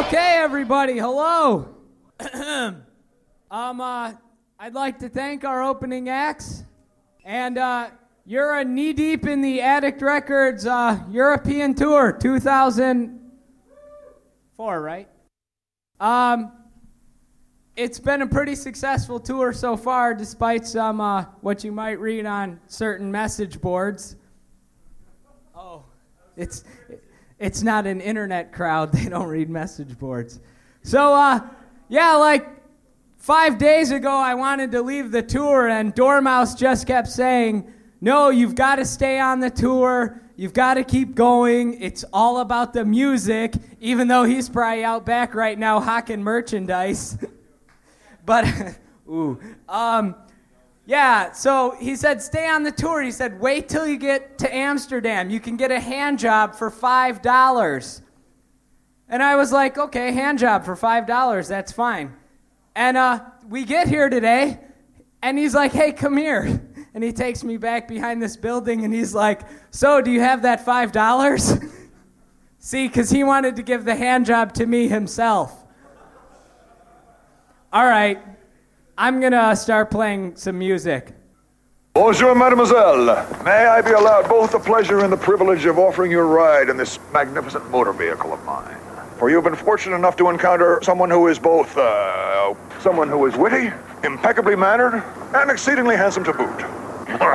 Okay, everybody, hello. I'd like to thank our opening acts, and you're knee-deep in the Addict Records European Tour 2004, right? It's been a pretty successful tour so far, despite some what you might read on certain message boards. Oh, it's not an internet crowd. They don't read message boards. So, yeah, like 5 days ago, I wanted to leave the tour, and Dormouse just kept saying, no, you've got to stay on the tour. You've got to keep going. It's all about the music, even though he's probably out back right now hawking merchandise. But, yeah, so he said, stay on the tour. He said, wait till you get to Amsterdam. You can get a hand job for $5. And I was like, okay, hand job for $5, that's fine. And we get here today, and he's like, hey, come here. And he takes me back behind this building, and he's like, so do you have that $5? See, because he wanted to give the hand job to me himself. All right, I'm going to start playing some music. Bonjour, mademoiselle. May I be allowed both the pleasure and the privilege of offering you a ride in this magnificent motor vehicle of mine? For you've been fortunate enough to encounter someone who is both, someone who is witty, impeccably mannered, and exceedingly handsome to boot.